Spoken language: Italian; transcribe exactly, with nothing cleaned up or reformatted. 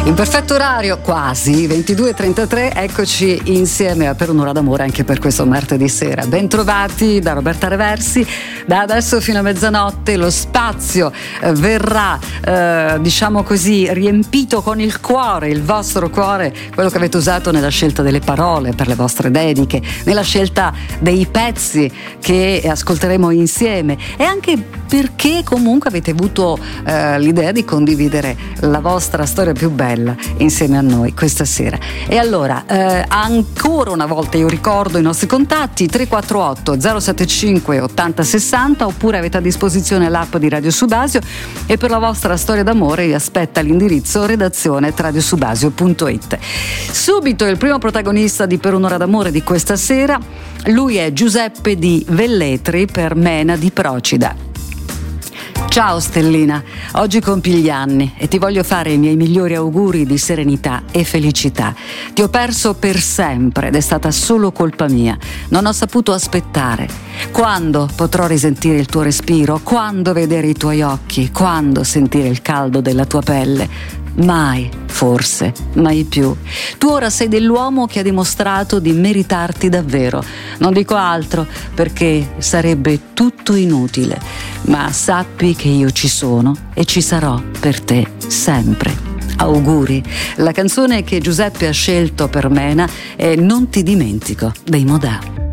In perfetto orario, quasi ventidue e trentatré, eccoci insieme a Per un'ora d'amore anche per questo martedì sera. Bentrovati da Roberta Reversi. Da adesso fino a mezzanotte lo spazio eh, verrà, eh, diciamo così, riempito con il cuore, il vostro cuore, quello che avete usato nella scelta delle parole per le vostre dediche, nella scelta dei pezzi che ascolteremo insieme, e anche perché comunque avete avuto eh, l'idea di condividere la vostra storia più bella insieme a noi questa sera. E allora eh, ancora una volta io ricordo i nostri contatti: tre quattro otto zero sette cinque ottanta sessanta, oppure avete a disposizione l'app di Radio Subasio, e per la vostra storia d'amore vi aspetta l'indirizzo redazione radiosubasio punto it. Subito il primo protagonista di Per un'ora d'amore di questa sera, lui è Giuseppe di Velletri, per Mena di Procida. Ciao Stellina, oggi compi gli anni e ti voglio fare i miei migliori auguri di serenità e felicità. Ti ho perso per sempre ed è stata solo colpa mia. Non ho saputo aspettare. Quando potrò risentire il tuo respiro? Quando vedere i tuoi occhi? Quando sentire il caldo della tua pelle? Mai, forse, mai più. Tu ora sei dell'uomo che ha dimostrato di meritarti davvero. Non dico altro perché sarebbe tutto inutile, ma sappi che io ci sono e ci sarò per te sempre. Auguri. La canzone che Giuseppe ha scelto per Mena è Non ti dimentico dei Modà.